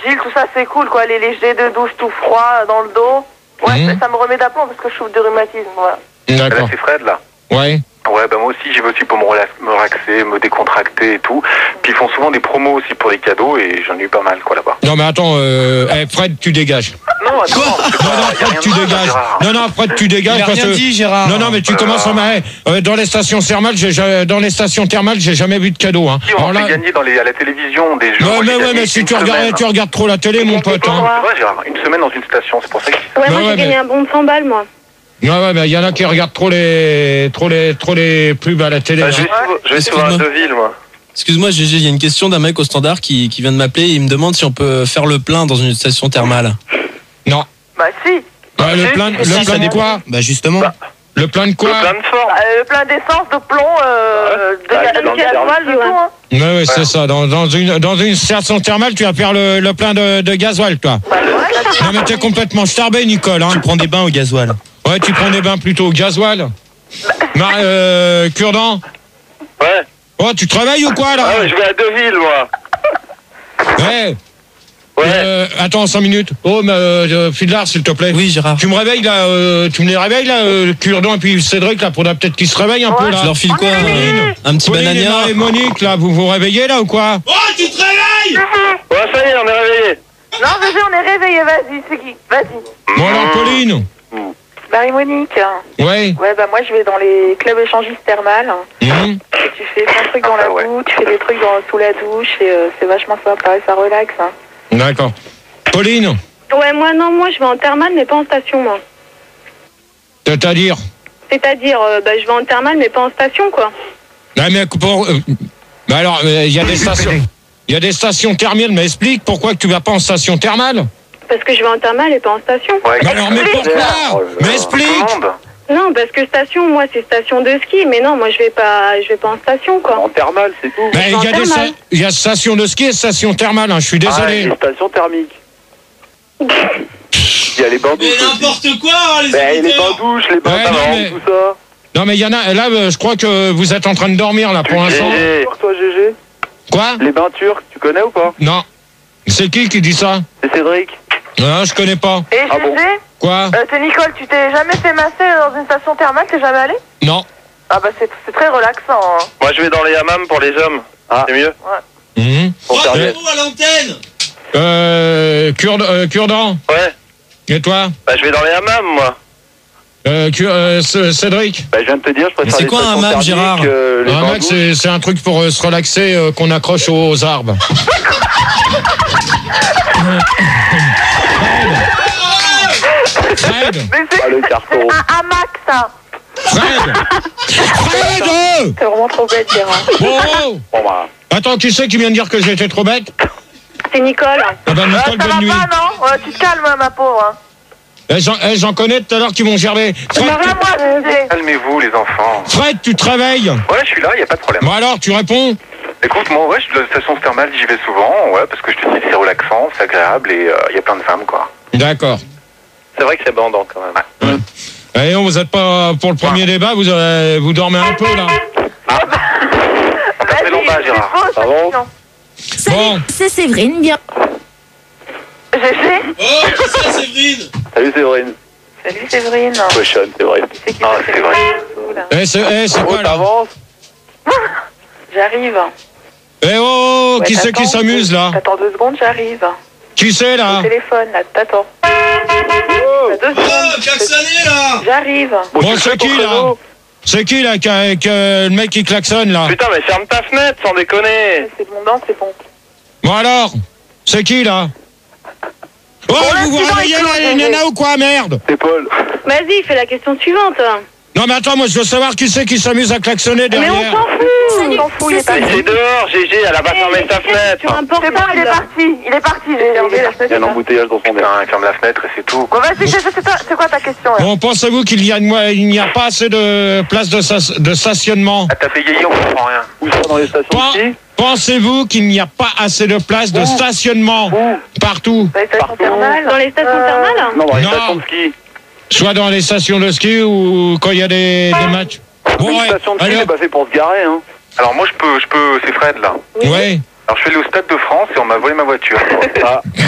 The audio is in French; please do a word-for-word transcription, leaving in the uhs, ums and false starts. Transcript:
argile, tout ça, c'est cool, quoi. Les, les jets de douche tout froid dans le dos. Ouais, mmh. ça, ça me remet d'aplomb parce que je souffre de rhumatisme, voilà. D'accord. Là, c'est Fred, là. Ouais. Ouais, bah moi aussi, j'y vais aussi pour me relaxer, me relaxer, me décontracter et tout. Puis ils font souvent des promos aussi pour les cadeaux et j'en ai eu pas mal, quoi, là-bas. Non, mais attends, euh, hey, Fred, tu dégages. Non, attends. Quoi non, non, Fred, tu dégages. Non, non, Fred, tu dégages. Il a parce rien que... dit, Gérard. Non, non, mais tu voilà. commences à hey, euh, dans les stations thermales, j'ai, j'ai, dans les stations thermales, j'ai jamais vu de cadeau, hein. Si, on Alors fait là... gagner dans les, à la télévision des jeux. Ouais, mais ouais, mais si tu regardes, tu regardes trop la télé, mon pote, hein. C'est vrai, Gérard, une semaine dans une station, c'est pour ça que je dis ça. Ouais, moi ouais, j'ai mais... gagné un bon de cent balles, moi. Ouais, ouais, mais il y en a qui regardent trop les, trop les, trop les pubs à la télé. Bah, je vais, Ouais. je vais sur un Deville, moi. Excuse-moi, G G, il y a une question d'un mec au standard qui, qui vient de m'appeler. Il me demande si on peut faire le plein dans une station thermale. Non. Bah, si. Ouais, le plein, le plein de quoi? Bah justement. Bah. Le plein de quoi? Le plein de forme. Bah, euh, plein d'essence, de plomb, euh, de, Bah, ga- dans de le gasoil, de tout, hein. Ouais, ouais, Ouais. c'est ça. Dans, dans, une, dans une station thermale, tu vas faire le, le plein de, de gasoil, toi. Bah, ouais. Non, mais t'es complètement starbé, Nicole, hein. Tu prends des bains au gasoil. Ouais, tu prends des bains plutôt au gasoil. Mar- euh, Cure-dent. Ouais. Oh, tu travailles ou quoi, là? Ah ouais, je vais à Deville, moi. Ouais. Ouais. Euh, attends, cinq minutes. Oh, mais, euh, Fidlar, s'il te plaît. Oui, Gérard. Tu me réveilles, là, euh, tu me les réveilles, là, euh, Cure-dent et puis Cédric, là, pour peut-être qu'ils se réveillent un peu, là. Je leur file quoi? Pauline. Un petit Pauline et banania? Marie et Monique, là, vous vous réveillez, là, ou quoi? Oh, tu te réveilles! Ouais, ça y est, on est réveillés. Non, bébé, on est réveillés, vas-y, c'est qui? Vas-y. Bon, alors, Pauline. Marie-Monique. Ouais. Ouais, bah moi je vais dans les clubs échangistes thermales. Mmh. Et tu fais plein de trucs dans la Ah, ouais. boue, tu fais des trucs dans, sous la douche et euh, c'est vachement sympa, ça relaxe. Hein. D'accord. Pauline, Ouais, moi non, moi je vais en thermale, mais pas en station, moi. c'est-à-dire? C'est-à-dire, euh, bah, je vais en thermale, mais pas en station, quoi. Non, mais pour, euh, bah alors, il y a des stations. Il y a des stations thermales, mais explique pourquoi que tu vas pas en station thermale? Parce que je vais en thermale et pas en station. Ouais, Mais alors, mais pourquoi? Oh là Mais là. explique. Tout le monde. Non, parce que station, moi, c'est station de ski, mais non, moi, je vais pas, je vais pas en station, quoi. En thermal, c'est tout. Mais il y a des thermale. sta- il y a station de ski et station thermale, hein, je suis Ah, désolé. les stations thermiques. Il y a les bains douches. Mais aussi. n'importe quoi, hein, les Ben, les auditeurs. bains douches, les bains Ouais, non, d'avant, mais- tout ça. Non, mais il y en a, là, euh, je crois que vous êtes en train de dormir, là, pour l'instant. G G. Toi, G G, Quoi? les bains turcs, tu connais ou pas? Non. C'est qui qui dit ça? C'est Cédric. Non, je connais pas. Et Ah G G, bon Quoi? euh, c'est Nicole, tu t'es jamais fait masser dans une station thermale, t'es jamais allé? Non. Ah bah c'est c'est très relaxant. Hein. Moi, je vais dans les hammams pour les hommes. Ah. C'est mieux. Mhm. Pour faire des- Bravo à l'antenne. Euh, Cure, euh, Cure-dent. Ouais. Et toi? Bah, je vais dans les hammams, moi. Euh, Cure- euh, C- Cédric? Bah, je viens de te dire, je préfère Mais c'est les quoi un stations hammam, thermiques, Gérard euh, les Un bains mec, douches. c'est, c'est un truc pour euh, se relaxer euh, qu'on accroche aux arbres. Fred! Mais c'est Ah, le c'est- carton. c'est un hamac ça. Fred! Fred! C'est vraiment trop bête, Gérard. Oh! Bon, bah. Attends, qui c'est qui vient de dire que j'étais trop bête? C'est Nicole. Ah ben, Euh, Nicole, ça va bonne nuit. pas, non? Ouais, tu te calmes, ma pauvre. Hein. Eh, j'en, eh, j'en connais tout à l'heure qui m'ont gervé. Fred, Bah, moi, tu sais. Calmez-vous, les enfants. Fred, tu te réveilles. Ouais, je suis là, y a pas de problème. Bon alors, tu réponds? Écoute, moi, ouais, je suis de la station thermale, j'y vais souvent, ouais, parce que je te dis, c'est relaxant, c'est agréable et il y a plein de femmes, quoi. D'accord. C'est vrai que c'est bandant, quand même. Allez, on vous êtes pas pour le premier débat, vous, euh, vous dormez un peu là. On t'a fait l'en bas, Vas-y, Gérard. c'est faux, Ça va question. Salut, Bon. c'est Séverine, bien. G G. Oh, qui ça, Séverine? Salut Séverine. Salut Séverine. Cochonne, Séverine. C'est qui Ah, ça, c'est vrai. Sous, là. Eh, c'est, eh, c'est Oh, quoi là? t'avances? J'arrive. Eh oh, Ouais, qui c'est qui t'attends, s'amuse là? T'attends deux secondes, j'arrive. Qui c'est là? Au téléphone, là, t'attends. Oh. T'as deux Oh, secondes. klaxonnez là. J'arrive. Bon, Bon, tu c'est fais ton qui là? créneau. C'est qui là qui a- qui a- le mec qui klaxonne là? Putain, mais ferme ta fenêtre, sans déconner. C'est mon dent, c'est bon. Bon alors, c'est qui là? Oh, vous vous l'accident réveillez est clos, là, les G G. nanas ou quoi, merde? C'est Paul. Vas-y, fais la question suivante. Non mais attends, moi je veux savoir qui c'est qui s'amuse à klaxonner Mais on derrière. s'en fout. Salut, On s'en fout, il est c'est parti. Mais c'est dehors, G G, elle a pas fermé sa Sur fenêtre. un C'est bon, il est portable. parti. Il est parti, j'ai fermé la Il y a fenêtre. un embouteillage dans son verre. Putain, ferme la fenêtre et c'est tout. Bon, vas-y, G G, c'est toi- c'est quoi ta question là? Bon, pensez-vous qu'il y a, il n'y a pas assez de place de, sta- de stationnement? Ah, t'as fait yéyé, on comprend rien. Où ça, dans les stations de Pen- ski? Pensez-vous qu'il n'y a pas assez de place de Où stationnement Où? partout? Dans les stations Partout. thermales. Dans les stations Euh, thermales? Non, dans les Non. stations de ski. Soit dans les stations de ski ou quand il y a des, des matchs. Bon, Une ouais, station de ski, allez, c'est pas fait pour se garer, hein. Alors moi, je peux, je peux, c'est Fred, là. ouais. Alors je suis allé au Stade de France et on m'a volé ma voiture. Ah,